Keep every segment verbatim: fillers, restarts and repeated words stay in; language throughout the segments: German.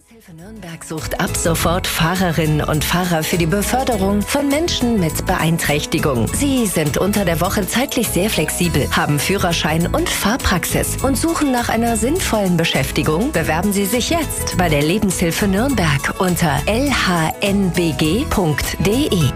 Lebenshilfe Nürnberg sucht ab sofort Fahrerinnen und Fahrer für die Beförderung von Menschen mit Beeinträchtigung. Sie sind unter der Woche zeitlich sehr flexibel, haben Führerschein und Fahrpraxis und suchen nach einer sinnvollen Beschäftigung. Bewerben Sie sich jetzt bei der Lebenshilfe Nürnberg unter l h n b g punkt d e.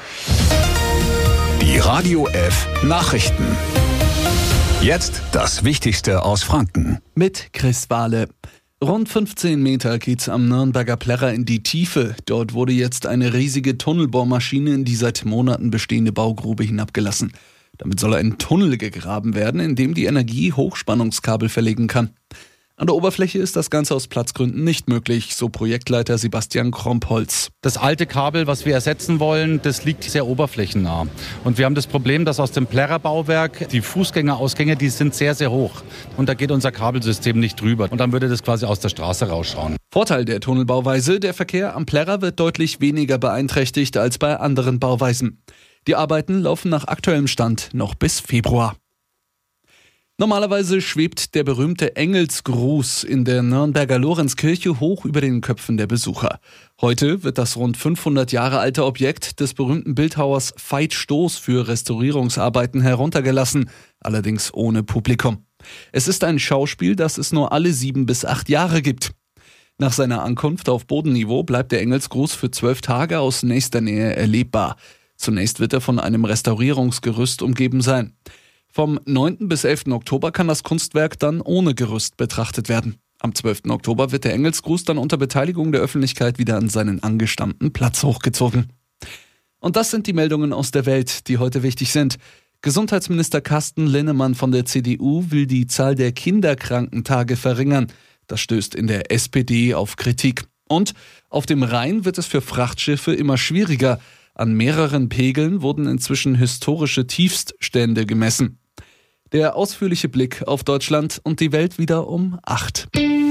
Die Radio F Nachrichten. Jetzt das Wichtigste aus Franken. Mit Chris Wahle. Rund fünfzehn Meter geht's am Nürnberger Plärrer in die Tiefe. Dort wurde jetzt eine riesige Tunnelbohrmaschine in die seit Monaten bestehende Baugrube hinabgelassen. Damit soll ein Tunnel gegraben werden, in dem die Energie Hochspannungskabel verlegen kann. An der Oberfläche ist das Ganze aus Platzgründen nicht möglich, so Projektleiter Sebastian Krompholz. Das alte Kabel, was wir ersetzen wollen, das liegt sehr oberflächennah. Und wir haben das Problem, dass aus dem Plärrerbauwerk die Fußgängerausgänge, die sind sehr, sehr hoch. Und da geht unser Kabelsystem nicht drüber. Und dann würde das quasi aus der Straße rausschauen. Vorteil der Tunnelbauweise: Der Verkehr am Plärrer wird deutlich weniger beeinträchtigt als bei anderen Bauweisen. Die Arbeiten laufen nach aktuellem Stand noch bis Februar. Normalerweise schwebt der berühmte Engelsgruß in der Nürnberger Lorenzkirche hoch über den Köpfen der Besucher. Heute wird das rund fünfhundert Jahre alte Objekt des berühmten Bildhauers Veit Stoß für Restaurierungsarbeiten heruntergelassen, allerdings ohne Publikum. Es ist ein Schauspiel, das es nur alle sieben bis acht Jahre gibt. Nach seiner Ankunft auf Bodenniveau bleibt der Engelsgruß für zwölf Tage aus nächster Nähe erlebbar. Zunächst wird er von einem Restaurierungsgerüst umgeben sein. Vom neunten bis elften Oktober kann das Kunstwerk dann ohne Gerüst betrachtet werden. Am zwölften Oktober wird der Engelsgruß dann unter Beteiligung der Öffentlichkeit wieder an seinen angestammten Platz hochgezogen. Und das sind die Meldungen aus der Welt, die heute wichtig sind. Gesundheitsminister Carsten Linnemann von der C D U will die Zahl der Kinderkrankentage verringern. Das stößt in der S P D auf Kritik. Und auf dem Rhein wird es für Frachtschiffe immer schwieriger. An mehreren Pegeln wurden inzwischen historische Tiefststände gemessen. Der ausführliche Blick auf Deutschland und die Welt wieder um acht.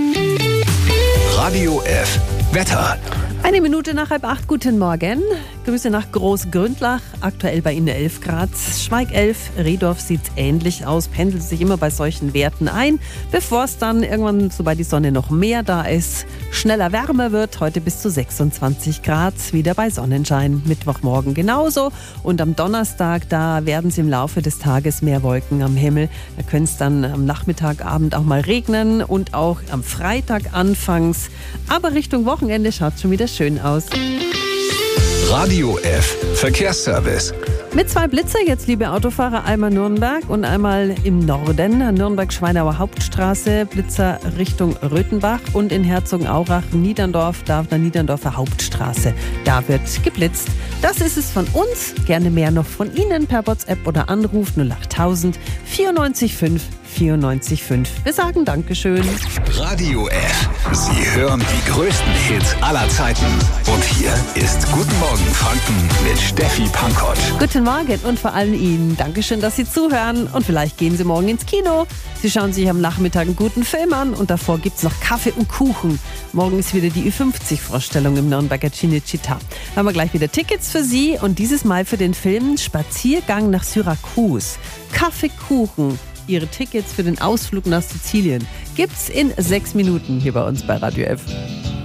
Radio F Wetter. Eine Minute nach halb acht, guten Morgen. Grüße nach Großgründlach, aktuell bei Ihnen elf Grad. Schweig elf, Rehdorf sieht ähnlich aus, pendelt sich immer bei solchen Werten ein, bevor es dann irgendwann, sobald die Sonne noch mehr da ist, schneller wärmer wird. Heute bis zu sechsundzwanzig Grad, wieder bei Sonnenschein. Mittwochmorgen genauso. Und am Donnerstag, da werden es im Laufe des Tages mehr Wolken am Himmel. Da könnte es dann am Nachmittag, Abend auch mal regnen und auch am Freitag anfangs. Aber Richtung Wochenende schaut es schon wieder schön aus. Radio F Verkehrsservice. Mit zwei Blitzer jetzt, liebe Autofahrer, einmal Nürnberg und einmal im Norden, Nürnberg-Schweinauer Hauptstraße, Blitzer Richtung Röthenbach und in Herzogenaurach, Niederndorf, da auf der Niederndorfer Hauptstraße. Da wird geblitzt. Das ist es von uns. Gerne mehr noch von Ihnen per WhatsApp oder Anruf null achttausend vierundneunzig fünf vierundneunzig fünf. Wir sagen Dankeschön. Radio F. Sie hören die größten Hits aller Zeiten. Und hier ist Guten Morgen Franken mit Steffi Pankott. Guten Morgen und vor allem Ihnen. Dankeschön, dass Sie zuhören. Und vielleicht gehen Sie morgen ins Kino. Sie schauen sich am Nachmittag einen guten Film an und davor gibt es noch Kaffee und Kuchen. Morgen ist wieder die Ü fünfzig Vorstellung im Nürnberger Cinecittà. Haben wir gleich wieder Tickets für Sie und dieses Mal für den Film Spaziergang nach Syrakus. Kaffee, Kuchen. Ihre Tickets für den Ausflug nach Sizilien gibt's in sechs Minuten hier bei uns bei Radio F.